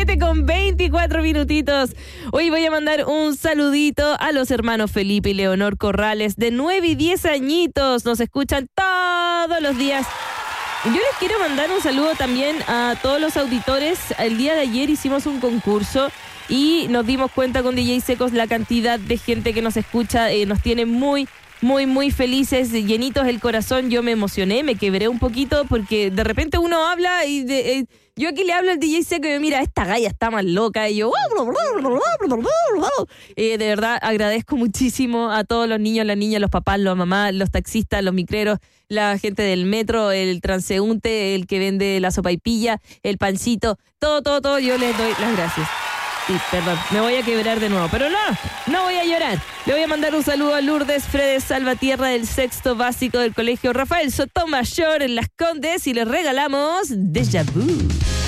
7:24. Hoy voy a mandar un saludito a los hermanos Felipe y Leonor Corrales, de 9 y 10 añitos. Nos escuchan todos los días. Yo les quiero mandar un saludo también a todos los auditores. El día de ayer hicimos un concurso y nos dimos cuenta con DJ Secos la cantidad de gente que nos escucha. Nos tiene muy felices, llenitos el corazón. Yo me emocioné, me quebré un poquito porque de repente uno habla y yo aquí le hablo al DJ Seco y me mira, esta galla está más loca, y yo de verdad agradezco muchísimo a todos los niños, las niñas, los papás, los mamás, los taxistas, los micreros, la gente del metro, el transeúnte, el que vende la sopaipilla, el pancito, todo, yo les doy las gracias. Sí, perdón, me voy a quebrar de nuevo, pero no voy a llorar. Le voy a mandar un saludo a Lourdes Fredes Salvatierra del sexto básico del colegio Rafael Sotomayor en Las Condes y les regalamos Déjà Vu.